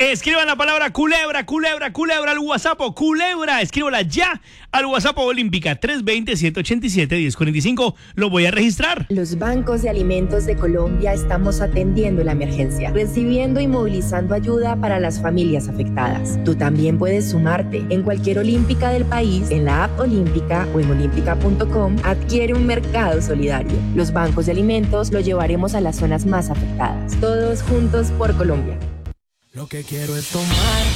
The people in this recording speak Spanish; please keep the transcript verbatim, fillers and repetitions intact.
Escriban la palabra culebra, culebra, culebra al WhatsApp, culebra, escríbala ya al WhatsApp Olímpica tres dos cero, siete ocho siete, uno cero cuatro cinco. Lo voy a registrar. Los bancos de alimentos de Colombia estamos atendiendo la emergencia, recibiendo y movilizando ayuda para las familias afectadas. Tú también puedes sumarte. En cualquier Olímpica del país, en la app Olímpica o en olímpica punto com, adquiere un mercado solidario. Los bancos de alimentos lo llevaremos a las zonas más afectadas. Todos juntos por Colombia. Lo que quiero es tomar